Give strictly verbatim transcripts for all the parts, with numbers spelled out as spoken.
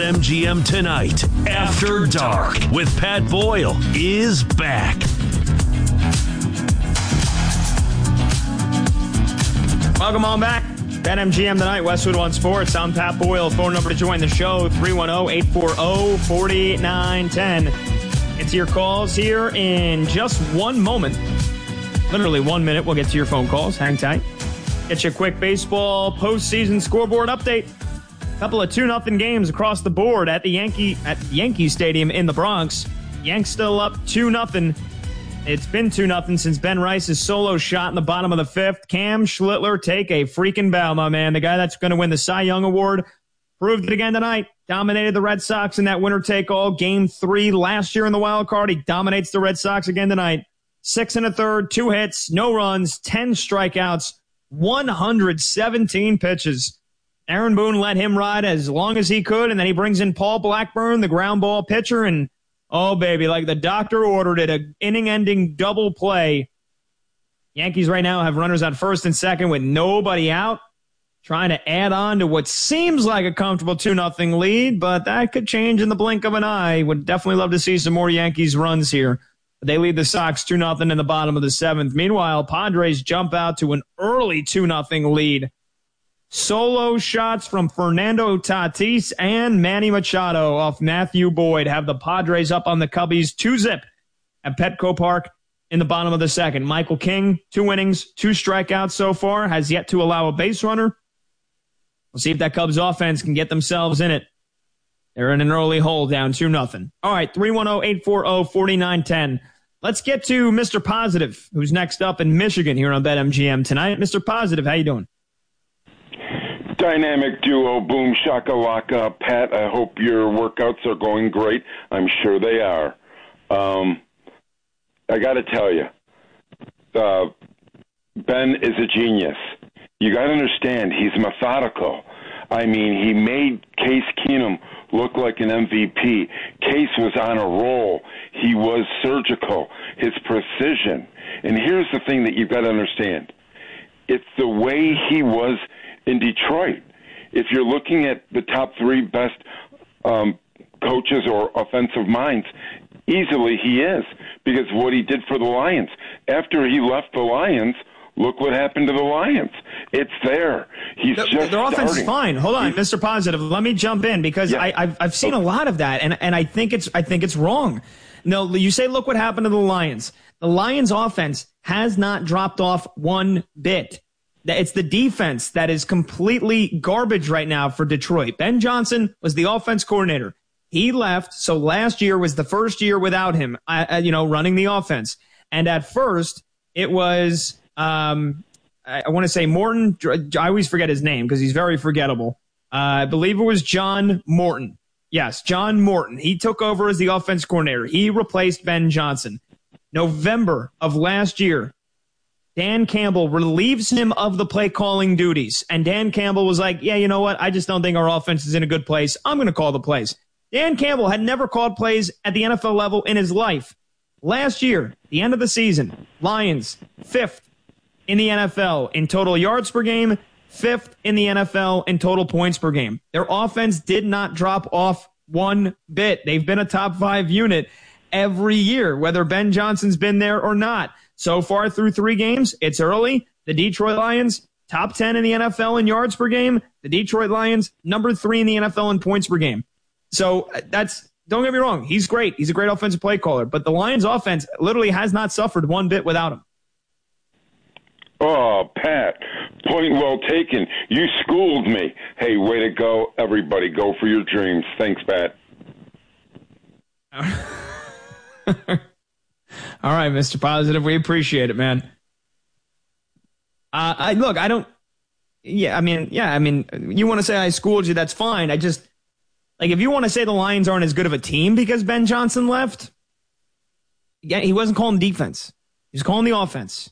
BetMGM Tonight, After Dark, with Pat Boyle, is back. Welcome on back. BetMGM Tonight, Westwood One Sports. I'm Pat Boyle. Phone number to join the show, three one zero, eight four zero, four nine one zero. It's your calls here in just one moment. Literally one minute. We'll get to your phone calls. Hang tight. Get you a quick baseball postseason scoreboard update. A couple of two nothing games across the board at the Yankee at Yankee Stadium in the Bronx. Yanks still up two nothing. It's been two nothing since Ben Rice's solo shot in the bottom of the fifth. Cam Schlittler, take a freaking bow, my man. The guy that's going to win the Cy Young Award proved it again tonight. Dominated the Red Sox in that winner-take-all game three last year in the wild card. He dominates the Red Sox again tonight. Six and a third, two hits, no runs, ten strikeouts, one hundred seventeen pitches. Aaron Boone let him ride as long as he could, and then he brings in Paul Blackburn, the ground ball pitcher, and oh, baby, like the doctor ordered it, an inning-ending double play. Yankees right now have runners on first and second with nobody out, trying to add on to what seems like a comfortable two nothing lead, but that could change in the blink of an eye. Would definitely love to see some more Yankees runs here. They lead the Sox two nothing in the bottom of the seventh. Meanwhile, Padres jump out to an early two nothing lead. Solo shots from Fernando Tatis and Manny Machado off Matthew Boyd have the Padres up on the Cubbies two zip at Petco Park in the bottom of the second. Michael King, two innings, two strikeouts so far, has yet to allow a base runner. We'll see if that Cubs offense can get themselves in it. They're in an early hole down two nothing. All right, three one zero, eight four zero, four nine one zero. Let's get to Mister Positive, who's next up in Michigan here on BetMGM tonight. Mister Positive, how you doing? Dynamic duo, boom shakalaka. Pat, I hope your workouts are going great. I'm sure they are. Um, I got to tell you, uh, Ben is a genius. You got to understand, he's methodical. I mean, he made Case Keenum look like an M V P. Case was on a roll. He was surgical, his precision. And here's the thing that you've got to understand. It's the way he was in Detroit. If you're looking at the top three best um, coaches or offensive minds, easily he is, because what he did for the Lions. After he left the Lions, look what happened to the Lions. It's there. He's the, just Their offense starting. is fine. Hold on, He's, Mister Positive. Let me jump in because yeah. I, I've I've seen a lot of that, and and I think it's I think it's wrong. No, you say look what happened to the Lions. The Lions' offense has not dropped off one bit. It's the defense that is completely garbage right now for Detroit. Ben Johnson was the offense coordinator. He left, so last year was the first year without him, uh, you know, running the offense. And at first, it was, um, I, I want to say Morton. I always forget his name because he's very forgettable. Uh, I believe it was John Morton. Yes, John Morton. He took over as the offense coordinator. He replaced Ben Johnson. November of last year, Dan Campbell relieves him of the play calling duties. And Dan Campbell was like, yeah, you know what? I just don't think our offense is in a good place. I'm going to call the plays. Dan Campbell had never called plays at the N F L level in his life. Last year, the end of the season, Lions, fifth in the N F L in total yards per game, fifth in the N F L in total points per game. Their offense did not drop off one bit. They've been a top five unit every year, whether Ben Johnson's been there or not. So far through three games, it's early. The Detroit Lions, top ten in the N F L in yards per game. The Detroit Lions, number three in the N F L in points per game. So that's, don't get me wrong, he's great. He's a great offensive play caller. But the Lions offense literally has not suffered one bit without him. Oh, Pat, point well taken. You schooled me. Hey, way to go, everybody. Go for your dreams. Thanks, Pat. All right, Mister Positive, we appreciate it, man. Uh, I look, I don't. Yeah, I mean, yeah, I mean, you want to say I schooled you? That's fine. I just like if you want to say the Lions aren't as good of a team because Ben Johnson left. Yeah, he wasn't calling defense. He was calling the offense.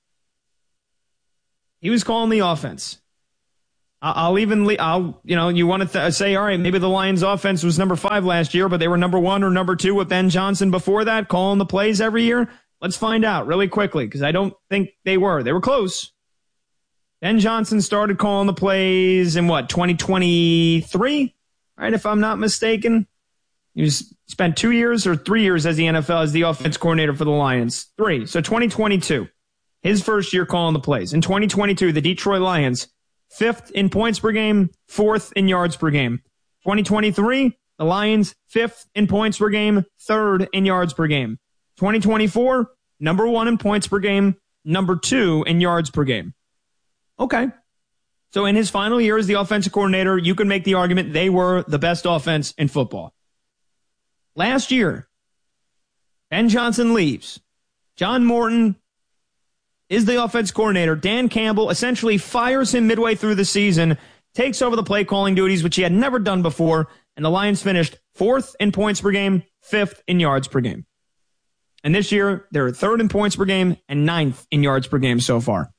He was calling the offense. I'll even, I'll, you know, you want to th- say, all right, maybe the Lions offense was number five last year, but they were number one or number two with Ben Johnson before that, calling the plays every year. Let's find out really quickly, because I don't think they were. They were close. Ben Johnson started calling the plays in what, twenty twenty-three? right, if I'm not mistaken. He was, spent two years or three years as the N F L as the offense coordinator for the Lions. Three. So twenty twenty-two, his first year calling the plays. In twenty twenty-two, the Detroit Lions, fifth in points per game, fourth in yards per game. twenty twenty-three, the Lions, fifth in points per game, third in yards per game. twenty twenty-four, number one in points per game, number two in yards per game. Okay. So in his final year as the offensive coordinator, you can make the argument they were the best offense in football. Last year, Ben Johnson leaves. John Morton is the offense coordinator. Dan Campbell essentially fires him midway through the season, takes over the play calling duties, which he had never done before, and the Lions finished fourth in points per game, fifth in yards per game. And this year, they're third in points per game and ninth in yards per game so far.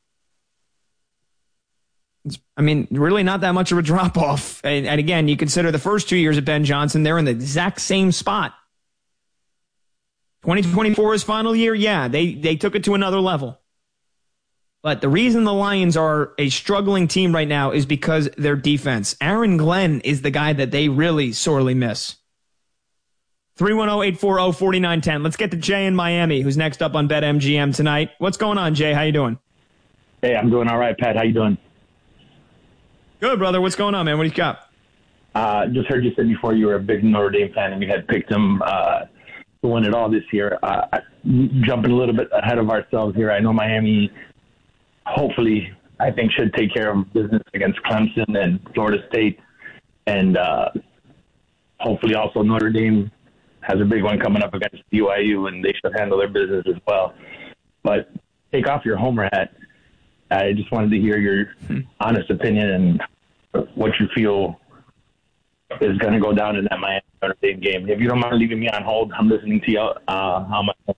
It's, I mean, really not that much of a drop-off. And, and again, you consider the first two years of Ben Johnson, they're in the exact same spot. twenty twenty-four is final year, yeah, they, they took it to another level. But the reason the Lions are a struggling team right now is because their defense. Aaron Glenn is the guy that they really sorely miss. three one zero, eight four zero, four nine one zero. Let's get to Jay in Miami, who's next up on BetMGM tonight. What's going on, Jay? How you doing? Hey, I'm doing all right, Pat. How you doing? Good, brother. What's going on, man? What do you got? Uh, just heard you said before you were a big Notre Dame fan and you had picked them uh, to win it all this year. Uh, jumping a little bit ahead of ourselves here, I know Miami, hopefully, I think should take care of business against Clemson and Florida State. And uh, hopefully also Notre Dame has a big one coming up against B Y U, and they should handle their business as well. But take off your homer hat. I just wanted to hear your honest opinion and what you feel is going to go down in that Miami Notre Dame game. If you don't mind leaving me on hold, I'm listening to you. Uh, how much?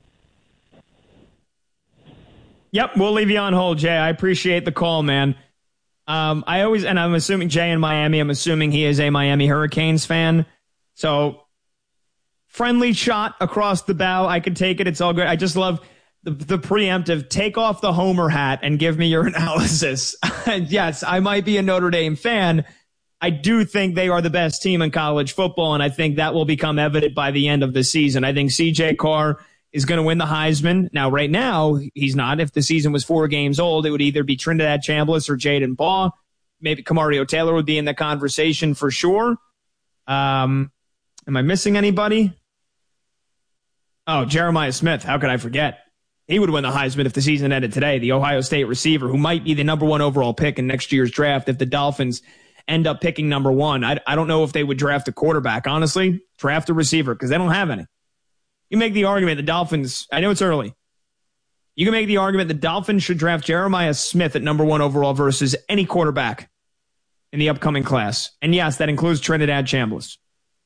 Yep, we'll leave you on hold, Jay. I appreciate the call, man. Um, I always, and I'm assuming Jay in Miami, I'm assuming he is a Miami Hurricanes fan. So, friendly shot across the bow. I could take it. It's all good. I just love the, the preemptive. Take off the homer hat and give me your analysis. Yes, I might be a Notre Dame fan. I do think they are the best team in college football, and I think that will become evident by the end of the season. I think C J Carr is going to win the Heisman. Now, right now, he's not. If the season was four games old, it would either be Trinidad Chambliss or Jaden Baugh. Maybe Kamario Taylor would be in the conversation for sure. Um, am I missing anybody? Oh, Jeremiah Smith. How could I forget? He would win the Heisman if the season ended today. The Ohio State receiver who might be the number one overall pick in next year's draft if the Dolphins end up picking number one. I, I don't know if they would draft a quarterback. Honestly, draft a receiver because they don't have any. You make the argument the Dolphins, I know it's early. You can make the argument the Dolphins should draft Jeremiah Smith at number one overall versus any quarterback in the upcoming class. And yes, that includes Trinidad Chambliss.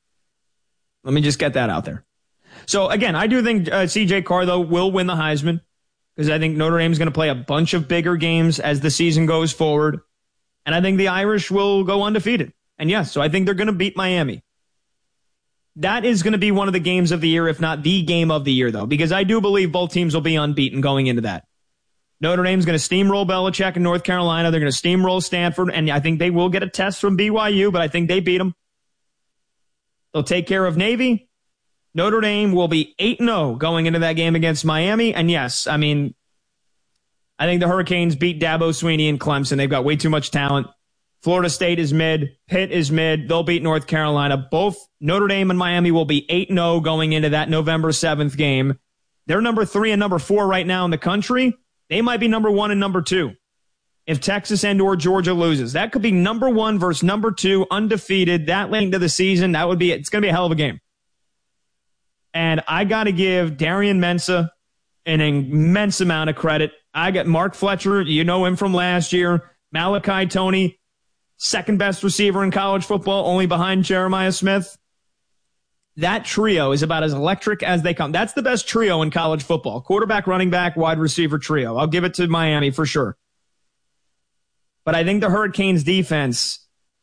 Let me just get that out there. So again, I do think uh, C J Carr, though, will win the Heisman because I think Notre Dame is going to play a bunch of bigger games as the season goes forward. And I think the Irish will go undefeated. And yes, so I think they're going to beat Miami. That is going to be one of the games of the year, if not the game of the year, though, because I do believe both teams will be unbeaten going into that. Notre Dame's going to steamroll Belichick in North Carolina. They're going to steamroll Stanford, and I think they will get a test from B Y U, but I think they beat them. They'll take care of Navy. Notre Dame will be eight and oh going into that game against Miami. And yes, I mean, I think the Hurricanes beat Dabo Swinney and Clemson. They've got way too much talent. Florida State is mid. Pitt is mid. They'll beat North Carolina. Both Notre Dame and Miami will be eight and oh going into that November seventh game. They're number three and number four right now in the country. They might be number one and number two if Texas and or Georgia loses. That could be number one versus number two, undefeated. That late into the season, that would be it's going to be a hell of a game. And I got to give Darian Mensah an immense amount of credit. I got Mark Fletcher. You know him from last year. Malachi Toney, second best receiver in college football, only behind Jeremiah Smith. That trio is about as electric as they come. That's the best trio in college football. Quarterback, running back, wide receiver trio. I'll give it to Miami for sure. But I think the Hurricanes defense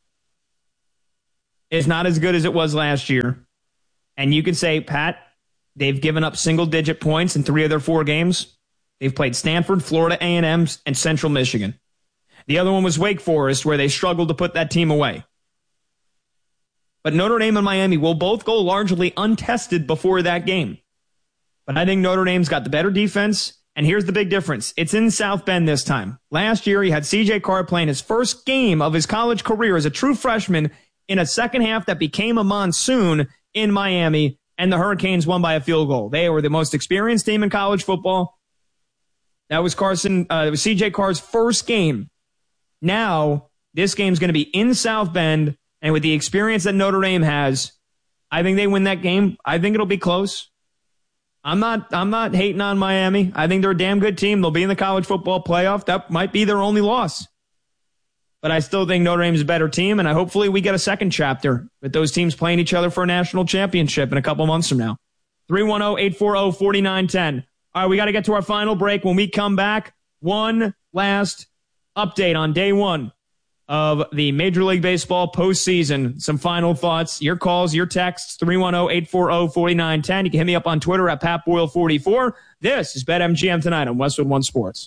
is not as good as it was last year. And you could say, Pat, they've given up single-digit points in three of their four games. They've played Stanford, Florida A and M, and Central Michigan. The other one was Wake Forest, where they struggled to put that team away. But Notre Dame and Miami will both go largely untested before that game. But I think Notre Dame's got the better defense. And here's the big difference. It's in South Bend this time. Last year, he had C J Carr playing his first game of his college career as a true freshman in a second half that became a monsoon in Miami, and the Hurricanes won by a field goal. They were the most experienced team in college football. That was Carson. Uh, it was C J Carr's first game. Now, this game's going to be in South Bend, and with the experience that Notre Dame has, I think they win that game. I think it'll be close. I'm not I'm not hating on Miami. I think they're a damn good team. They'll be in the college football playoff. That might be their only loss. But I still think Notre Dame's a better team, and I hopefully we get a second chapter with those teams playing each other for a national championship in a couple months from now. three one zero, eight four zero, four nine one zero. All right, we got to get to our final break. When we come back, one last update on day one of the Major League Baseball postseason. Some final thoughts, your calls, your texts, three one zero, eight four zero, four nine one zero. You can hit me up on Twitter at Pat Boyle forty-four. This is BetMGM Tonight on Westwood One Sports.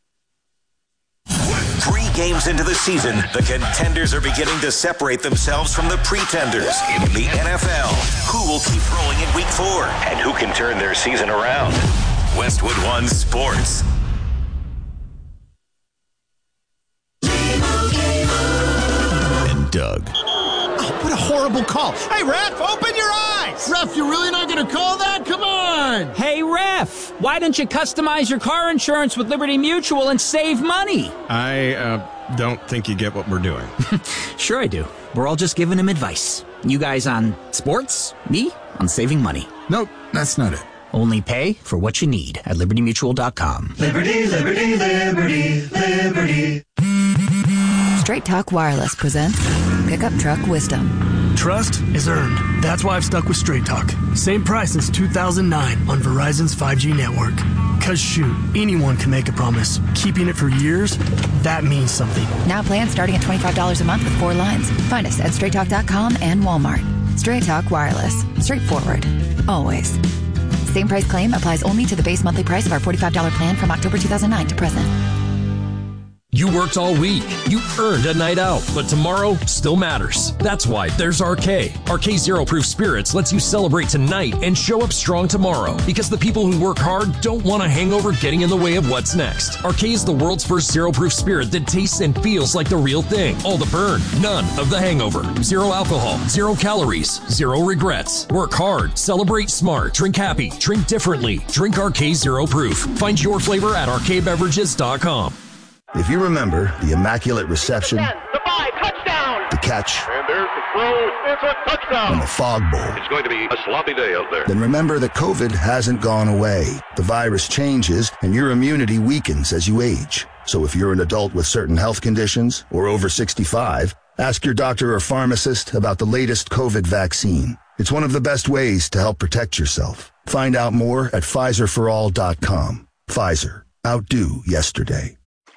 Three games into the season, the contenders are beginning to separate themselves from the pretenders in the N F L. Who will keep rolling in week four, and who can turn their season around? Westwood One Sports. And Doug. Oh, what a horrible call. Hey, ref, open your eyes. Ref, you're really not going to call that? Come on. Hey, ref, why don't you customize your car insurance with Liberty Mutual and save money? I uh, don't think you get what we're doing. Sure I do. We're all just giving him advice. You guys on sports, me on saving money. Nope, that's not it. Only pay for what you need at liberty mutual dot com. Liberty, liberty, liberty, liberty. Straight Talk Wireless presents Pickup Truck Wisdom. Trust is earned. That's why I've stuck with Straight Talk. Same price since two thousand nine on Verizon's five G network. Cause shoot, anyone can make a promise. Keeping it for years, that means something. Now plans starting at twenty-five dollars a month with four lines. Find us at straight talk dot com and Walmart. Straight Talk Wireless. Straightforward. Always. Same price claim applies only to the base monthly price of our forty-five dollars plan from October two thousand nine to present. You worked all week. You earned a night out, but tomorrow still matters. That's why there's R K. R K Zero Proof Spirits lets you celebrate tonight and show up strong tomorrow, because the people who work hard don't want a hangover getting in the way of what's next. R K is the world's first zero proof spirit that tastes and feels like the real thing. All the burn, none of the hangover. Zero alcohol, zero calories, zero regrets. Work hard, celebrate smart, drink happy, drink differently. Drink R K Zero Proof. Find your flavor at R K beverages dot com. If you remember the immaculate reception, the five, touchdown, the catch, and there's the throw, it's a touchdown, and the fog bowl, it's going to be a sloppy day out there. Then remember that COVID hasn't gone away. The virus changes, and your immunity weakens as you age. So if you're an adult with certain health conditions or over sixty-five, ask your doctor or pharmacist about the latest COVID vaccine. It's one of the best ways to help protect yourself. Find out more at Pfizer for all dot com. Pfizer. Outdo yesterday.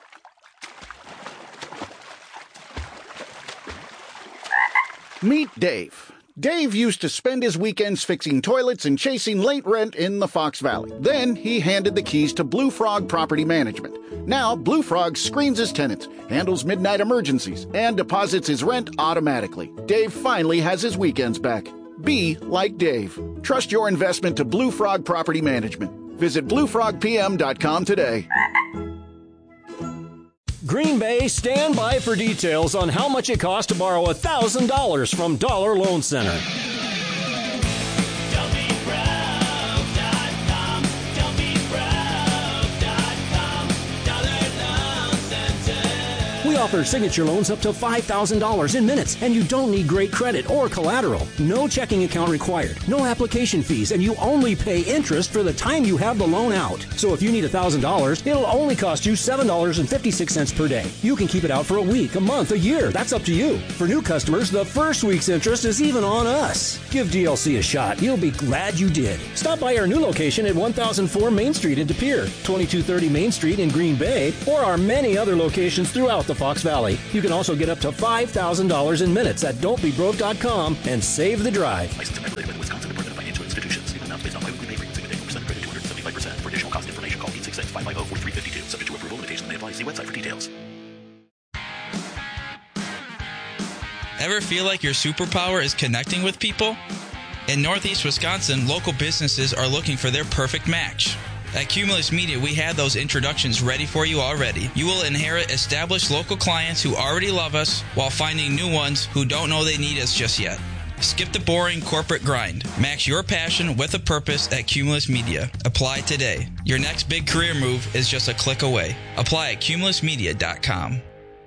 Meet Dave. Dave used to spend his weekends fixing toilets and chasing late rent in the Fox Valley. Then he handed the keys to Blue Frog Property Management. Now, Blue Frog screens his tenants, handles midnight emergencies, and deposits his rent automatically. Dave finally has his weekends back. Be like Dave. Trust your investment to Blue Frog Property Management. Visit blue frog p m dot com today. Green Bay, stand by for details on how much it costs to borrow one thousand dollars from Dollar Loan Center. We offer signature loans up to five thousand dollars in minutes, and you don't need great credit or collateral. No checking account required, no application fees, and you only pay interest for the time you have the loan out. So if you need one thousand dollars, it'll only cost you seven dollars and fifty-six cents per day. You can keep it out for a week, a month, a year. That's up to you. For new customers, the first week's interest is even on us. Give D L C a shot. You'll be glad you did. Stop by our new location at one thousand four Main Street in De Pere, twenty-two thirty Main Street in Green Bay, or our many other locations throughout the Fox Valley. You can also get up to five thousand dollars in minutes at don't be broke dot com and save the drive. Licensed and regulated by the Wisconsin Department of Financial Institutions. Even amounts based on biweekly pay rates. Single day percent credit two hundred seventy-five percent. For additional cost information, call eight six six, five five zero, four three five two. Subject to approval. Limitations may apply. See website for details. Ever feel like your superpower is connecting with people? In Northeast Wisconsin, local businesses are looking for their perfect match. At Cumulus Media, we have those introductions ready for you already. You will inherit established local clients who already love us while finding new ones who don't know they need us just yet. Skip the boring corporate grind. Match your passion with a purpose at Cumulus Media. Apply today. Your next big career move is just a click away. Apply at cumulus media dot com.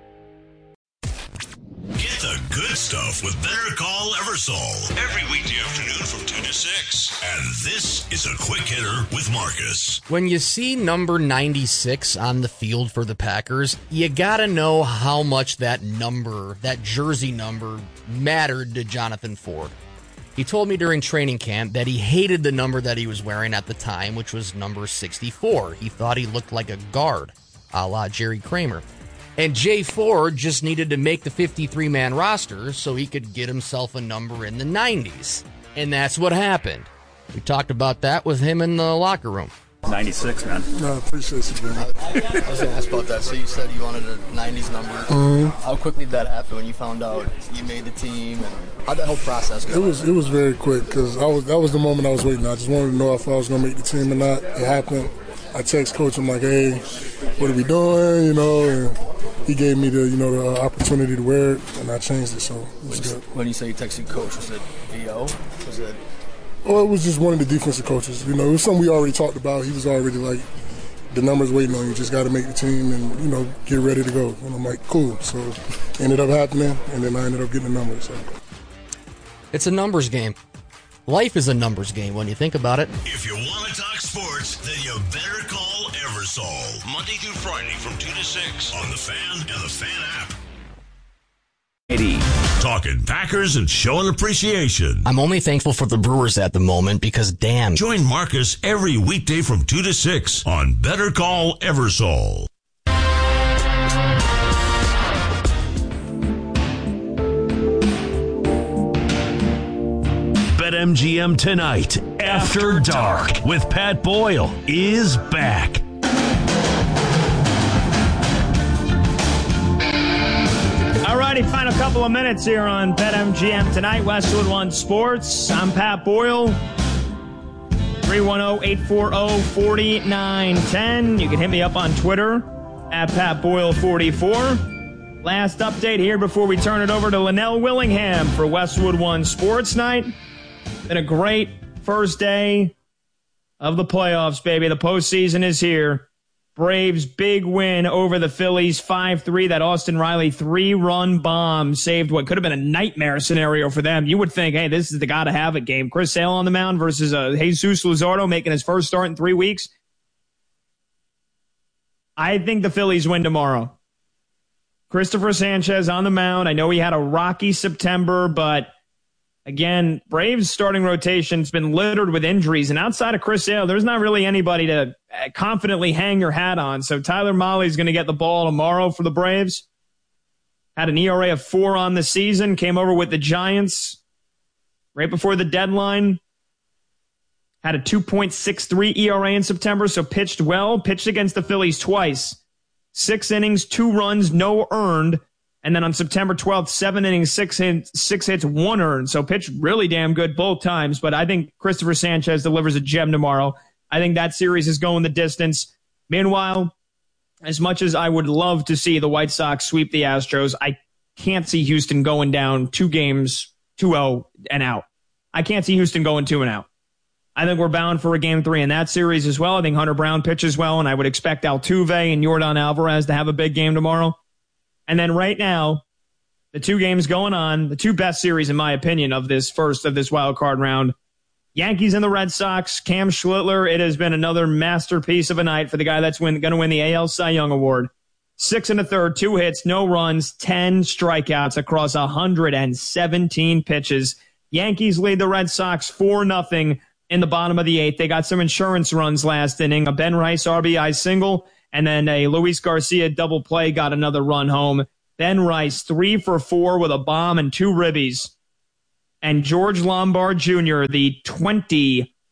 Get the good stuff with Better Call Eversole. Every weekday afternoon from two to six. And this is a quick hitter with Marcus. When you see number ninety-six on the field for the Packers, you gotta know how much that number, that jersey number, mattered to Jonathan Ford. He told me during training camp that he hated the number that he was wearing at the time, which was number sixty-four. He thought he looked like a guard, a la Jerry Kramer. And Jay Ford just needed to make the fifty-three man roster so he could get himself a number in the nineties. And that's what happened. We talked about that with him in the locker room. ninety-six, man. No, I appreciate you, man. I was going to ask about that. So you said you wanted a nineties number. Mm-hmm. How quickly did that happen when you found out you made the team? And how'd that whole process go? It was it was very quick because I was that was the moment I was waiting. I just wanted to know if I was going to make the team or not. It happened. I text coach. I'm like, hey, what are we doing? You know, and he gave me the you know the opportunity to wear it, and I changed it. So it was when, good. When you say you texted coach, was it V O? Was it? Oh, it was just one of the defensive coaches. You know, it was something we already talked about. He was already like, the numbers waiting on you. Just got to make the team and, you know, get ready to go. And I'm like, cool. So it ended up happening, and then I ended up getting the numbers. So. It's a numbers game. Life is a numbers game when you think about it. If you want to talk sports, then you better call Eversole. Monday through Friday from two to six on The Fan and The Fan app. Talking Packers and showing appreciation. I'm only thankful for the Brewers at the moment because, damn. Join Marcus every weekday from two to six on Better Call Eversole. BetMGM Tonight, After Dark, with Pat Boyle, is back. Alrighty, final couple of minutes here on BetMGM Tonight, Westwood One Sports. I'm Pat Boyle. three one zero, eight four zero, four nine one zero. You can hit me up on Twitter at Pat Boyle forty-four. Last update here before we turn it over to Linnell Willingham for Westwood One Sports Night. Been a great first day of the playoffs, baby. The postseason is here. Braves' big win over the Phillies, five three. That Austin Riley three-run bomb saved what could have been a nightmare scenario for them. You would think, hey, this is the gotta-have-it game. Chris Sale on the mound versus uh, Jesus Luzardo making his first start in three weeks. I think the Phillies win tomorrow. Christopher Sanchez on the mound. I know he had a rocky September, but again, Braves' starting rotation's been littered with injuries, and outside of Chris Sale, there's not really anybody to confidently hang your hat on. So Tyler Mahle's going to get the ball tomorrow for the Braves. Had an E R A of four on the season, came over with the Giants right before the deadline. Had a two point six three E R A in September, so pitched well. Pitched against the Phillies twice. Six innings, two runs, no earned. And then on September twelfth, seven innings, six hits, six hits, one earned. So pitched really damn good both times. But I think Christopher Sanchez delivers a gem tomorrow. I think that series is going the distance. Meanwhile, as much as I would love to see the White Sox sweep the Astros, I can't see Houston going down two games, two oh and out. I can't see Houston going two and out. I think we're bound for a game three in that series as well. I think Hunter Brown pitches well, and I would expect Altuve and Yordan Alvarez to have a big game tomorrow. And then right now, the two games going on, the two best series, in my opinion, of this first of this wild card round, Yankees and the Red Sox, Cam Schlittler. It has been another masterpiece of a night for the guy that's going to win the A L Cy Young Award. Six and a third, two hits, no runs, ten strikeouts across one hundred seventeen pitches. Yankees lead the Red Sox four nothing in the bottom of the eighth. They got some insurance runs last inning. A Ben Rice R B I single, and then a Luis Garcia double play got another run home. Ben Rice, three for four with a bomb and two ribbies. And George Lombard Junior, the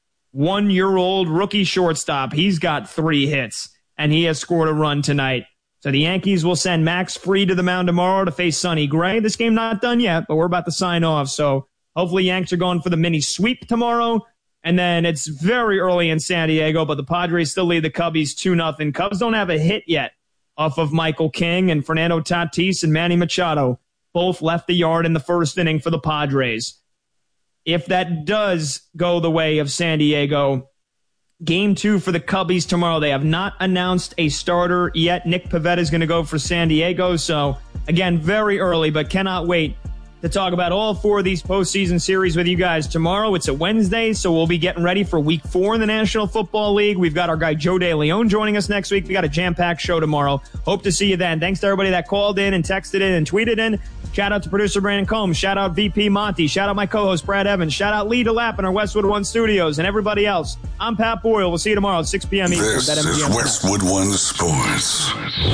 twenty-one-year-old rookie shortstop, he's got three hits, and he has scored a run tonight. So the Yankees will send Max Fried to the mound tomorrow to face Sonny Gray. This game not done yet, but we're about to sign off. So hopefully Yanks are going for the mini sweep tomorrow. And then it's very early in San Diego, but the Padres still lead the Cubbies two nothing. Cubs don't have a hit yet off of Michael King, and Fernando Tatis and Manny Machado both left the yard in the first inning for the Padres. If that does go the way of San Diego, game two for the Cubbies tomorrow. They have not announced a starter yet. Nick Pivetta is going to go for San Diego. So, again, very early, but cannot wait to talk about all four of these postseason series with you guys tomorrow. It's a Wednesday, so we'll be getting ready for week four in the National Football League. We've got our guy Joe DeLeon joining us next week. We got a jam-packed show tomorrow. Hope to see you then. Thanks to everybody that called in and texted in and tweeted in. Shout out to producer Brandon Combs. Shout out V P Monty. Shout out my co-host Brad Evans. Shout out Lee DeLapp in our Westwood One studios and everybody else. I'm Pat Boyle. We'll see you tomorrow at six p.m. Eastern. This is Westwood One Sports.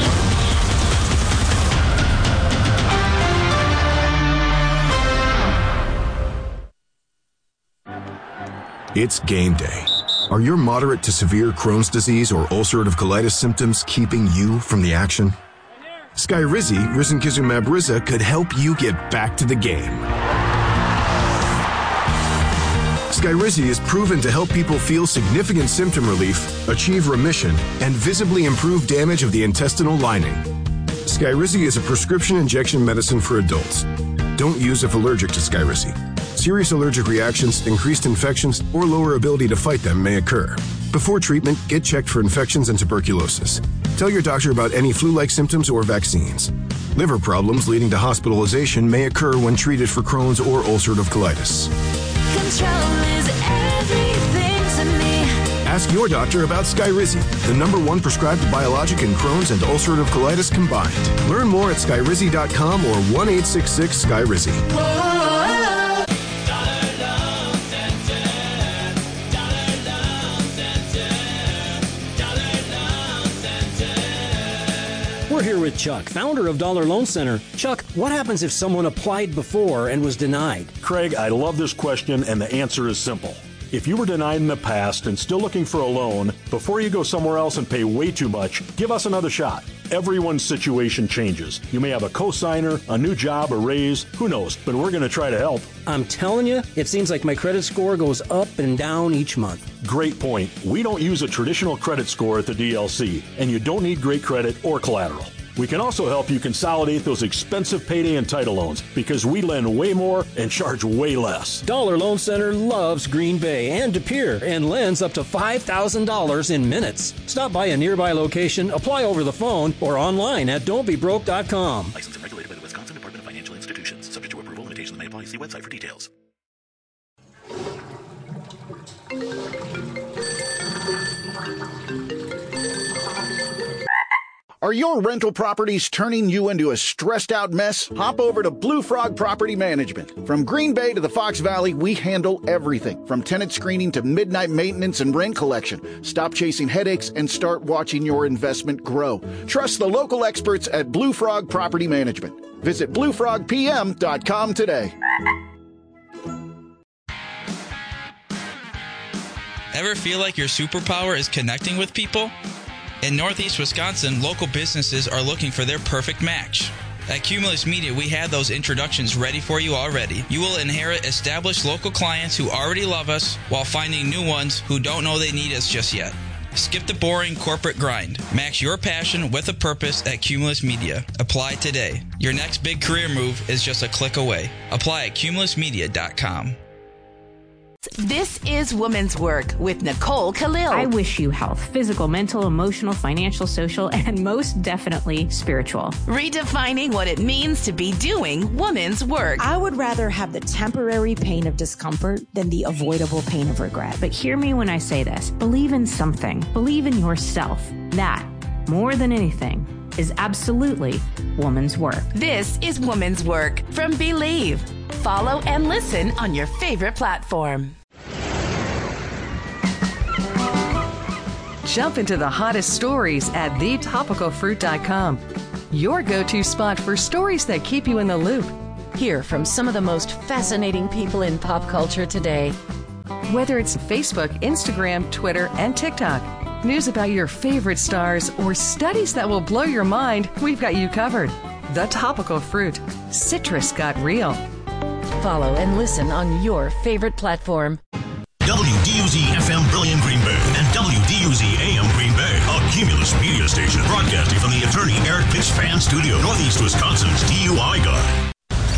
It's game day. Are your moderate to severe Crohn's disease or ulcerative colitis symptoms keeping you from the action? Skyrizi, risankizumab Riza, could help you get back to the game. Skyrizi is proven to help people feel significant symptom relief, achieve remission, and visibly improve damage of the intestinal lining. Skyrizi is a prescription injection medicine for adults. Don't use if allergic to Skyrizi. Serious allergic reactions, increased infections, or lower ability to fight them may occur. Before treatment, get checked for infections and tuberculosis. Tell your doctor about any flu-like symptoms or vaccines. Liver problems leading to hospitalization may occur when treated for Crohn's or ulcerative colitis. Control is everything to me. Ask your doctor about Skyrizi, the number one prescribed biologic in Crohn's and ulcerative colitis combined. Learn more at skyrizi dot com or one eight six six Skyrizi. We're here with Chuck, founder of Dollar Loan Center. Chuck, what happens if someone applied before and was denied? Craig, I love this question, and the answer is simple. If you were denied in the past and still looking for a loan, before you go somewhere else and pay way too much, give us another shot. Everyone's situation changes. You may have a cosigner, a new job, a raise, who knows, but we're going to try to help. I'm telling you, it seems like my credit score goes up and down each month. Great point. We don't use a traditional credit score at the D L C, and you don't need great credit or collateral. We can also help you consolidate those expensive payday and title loans because we lend way more and charge way less. Dollar Loan Center loves Green Bay and De Pere and lends up to five thousand dollars in minutes. Stop by a nearby location, apply over the phone, or online at don't be broke dot com. Licensed and regulated by the Wisconsin Department of Financial Institutions. Subject to approval, limitations may apply. See website for details. Are your rental properties turning you into a stressed-out mess? Hop over to Blue Frog Property Management. From Green Bay to the Fox Valley, we handle everything, from tenant screening to midnight maintenance and rent collection. Stop chasing headaches and start watching your investment grow. Trust the local experts at Blue Frog Property Management. Visit blue frog p m dot com today. Ever feel like your superpower is connecting with people? In Northeast Wisconsin, local businesses are looking for their perfect match. At Cumulus Media, we have those introductions ready for you already. You will inherit established local clients who already love us while finding new ones who don't know they need us just yet. Skip the boring corporate grind. Match your passion with a purpose at Cumulus Media. Apply today. Your next big career move is just a click away. Apply at cumulus media dot com. This is Women's Work with Nicole Khalil. I wish you health, physical, mental, emotional, financial, social, and most definitely spiritual. Redefining what it means to be doing women's work. I would rather have the temporary pain of discomfort than the avoidable pain of regret. But hear me when I say this. Believe in something. Believe in yourself. That, more than anything, is absolutely woman's work. This is Woman's Work from Believe. Follow and listen on your favorite platform. Jump into the hottest stories at the topical fruit dot com. Your go-to spot for stories that keep you in the loop. Hear from some of the most fascinating people in pop culture today. Whether it's Facebook, Instagram, Twitter, and TikTok. news about your favorite stars, or studies that will blow your mind, we've got you covered. The Topical Fruit. Citrus got real. Follow and listen on your favorite platform. W D U Z F M Brilliant Green Bay and W D U Z A M Green Bay, a Cumulus media station broadcasting from the attorney Eric Pitts Fan Studio, Northeast Wisconsin's D U I Guard.